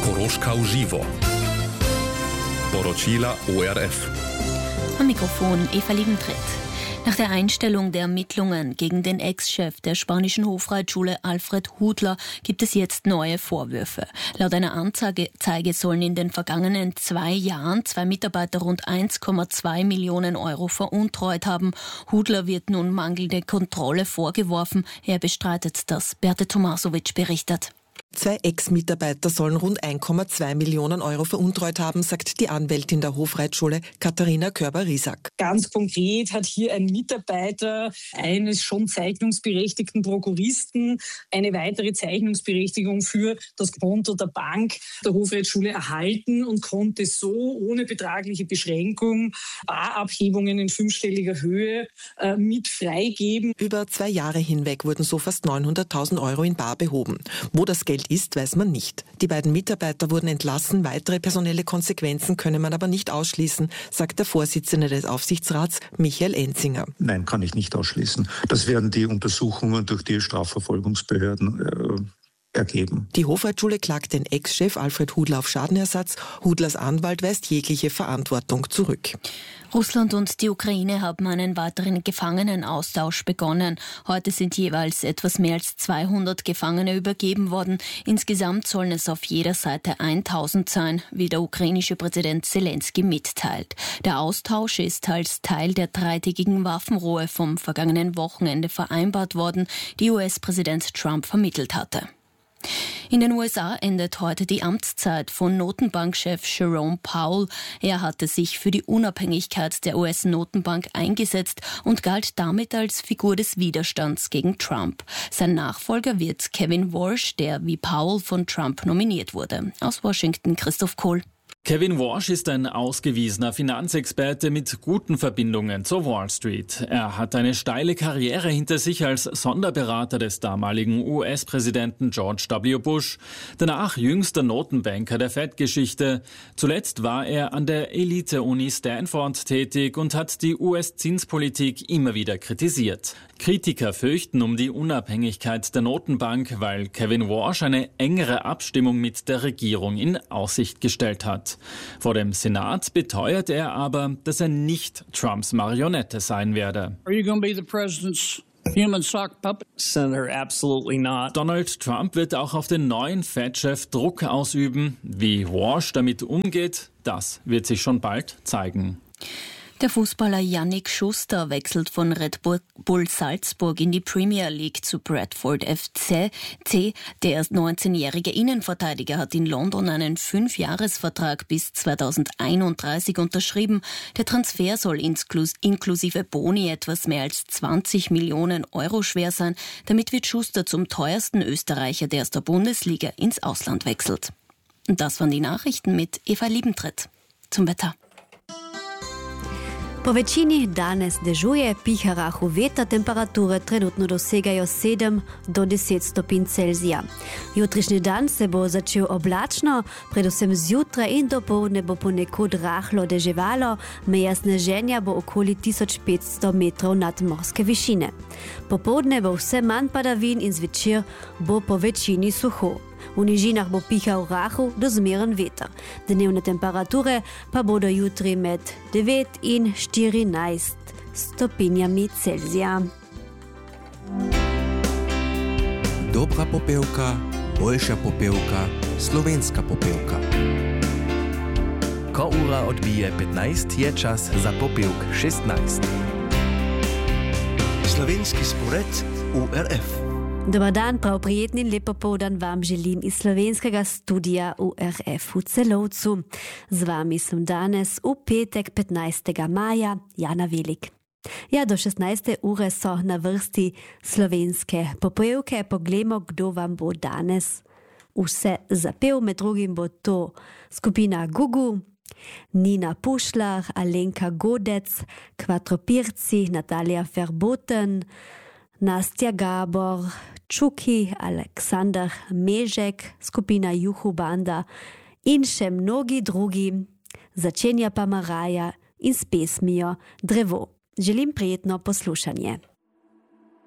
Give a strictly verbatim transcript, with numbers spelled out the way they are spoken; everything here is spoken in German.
Koroška v živo. Poročila O R F. Am Mikrofon Eva Liebentritt. Nach der Einstellung der Ermittlungen gegen den Ex-Chef der spanischen Hofreitschule Alfred Hudler gibt es jetzt neue Vorwürfe. Laut einer Anzeige sollen in den vergangenen zwei Jahren zwei Mitarbeiter rund eins Komma zwei Millionen Euro veruntreut haben. Hudler wird nun mangelnde Kontrolle vorgeworfen. Er bestreitet das. Berthe Tomasovic berichtet. Zwei Ex-Mitarbeiter sollen rund eins Komma zwei Millionen Euro veruntreut haben, sagt die Anwältin der Hofreitschule Katharina Körber-Riesack. Ganz konkret hat hier ein Mitarbeiter eines schon zeichnungsberechtigten Prokuristen eine weitere Zeichnungsberechtigung für das Konto der Bank der Hofreitschule erhalten und konnte so ohne betragliche Beschränkung Barabhebungen in fünfstelliger Höhe äh, mit freigeben. Über zwei Jahre hinweg wurden so fast neunhunderttausend Euro in Bar behoben. Wo das Geld ist, weiß man nicht. Die beiden Mitarbeiter wurden entlassen, weitere personelle Konsequenzen könne man aber nicht ausschließen, sagt der Vorsitzende des Aufsichtsrats, Michael Enzinger. Nein, kann ich nicht ausschließen. Das werden die Untersuchungen durch die Strafverfolgungsbehörden äh, ergeben. Die Hofreitschule klagt den Ex-Chef Alfred Hudler auf Schadenersatz. Hudlers Anwalt weist jegliche Verantwortung zurück. Russland und die Ukraine haben einen weiteren Gefangenenaustausch begonnen. Heute sind jeweils etwas mehr als zweihundert Gefangene übergeben worden. Insgesamt sollen es auf jeder Seite tausend sein, wie der ukrainische Präsident Zelensky mitteilt. Der Austausch ist als Teil der dreitägigen Waffenruhe vom vergangenen Wochenende vereinbart worden, die U S-Präsident Trump vermittelt hatte. In den U S A endet heute die Amtszeit von Notenbankchef Jerome Powell. Er hatte sich für die Unabhängigkeit der U S-Notenbank eingesetzt und galt damit als Figur des Widerstands gegen Trump. Sein Nachfolger wird Kevin Warsh, der wie Powell von Trump nominiert wurde. Aus Washington Christoph Kohl. Kevin Warsh ist ein ausgewiesener Finanzexperte mit guten Verbindungen zur Wall Street. Er hat eine steile Karriere hinter sich als Sonderberater des damaligen U S-Präsidenten George W. Bush, danach jüngster Notenbanker der Fed-Geschichte. Zuletzt war er an der Elite-Uni Stanford tätig und hat die U S-Zinspolitik immer wieder kritisiert. Kritiker fürchten um die Unabhängigkeit der Notenbank, weil Kevin Warsh eine engere Abstimmung mit der Regierung in Aussicht gestellt hat. Vor dem Senat beteuert er aber, dass er nicht Trumps Marionette sein werde. Are you going to be the president's human sock puppet? Senator, absolutely not. Donald Trump wird auch auf den neuen Fed-Chef Druck ausüben. Wie Warsh damit umgeht, das wird sich schon bald zeigen. Der Fußballer Yannick Schuster wechselt von Red Bull Salzburg in die Premier League zu Bradford F C. Der neunzehnjährige Innenverteidiger hat in London einen Fünfjahresvertrag bis zweitausendeinunddreißig unterschrieben. Der Transfer soll inklusive Boni etwas mehr als zwanzig Millionen Euro schwer sein. Damit wird Schuster zum teuersten Österreicher, der aus der Bundesliga ins Ausland wechselt. Und das waren die Nachrichten mit Eva Liebentritt. Zum Wetter. Po večini danes dežuje, piha rahel veter, temperature trenutno dosegajo sedem do deset stopinj Celzija. Jutrišnji dan se bo začel oblačno, predvsem zjutraj in dopoldne bo ponekod rahlo deževalo, meja sneženja bo okoli tisoč petsto metrov nad morske višine. Popoldne bo vse manj padavin in zvečer bo po večini suho. V nižinah bo pihal rahel do zmeren veter. Dnevne temperature pa bodo jutri med devet in štirinajst stopinjami Celzija. Dobra popevka, boljša popevka, slovenska popevka. Ko ura odbije petnajst, je čas za popevk šestnajst. Slovenski spored U R F. Dobar dan, prav prijetni in lepo povdan vam želim iz slovenskega studija U R F v Celovcu. Z vami sem danes v petek petnajstega maja, Jana Velik. Ja, do šestnajste ure so na vrsti slovenske popevke. Poglejmo, kdo vam bo danes vse zapel. Med drugim bo to skupina Gugu, Nina Pušlar, Alenka Godec, Kvatropirci, Natalija Verboten, Nastja Gabor, Čuki, Aleksandar Mežek, skupina Juhu Banda in še mnogi drugi. Začenja pa Maraja in s pesmijo Drevo. Želim prijetno poslušanje.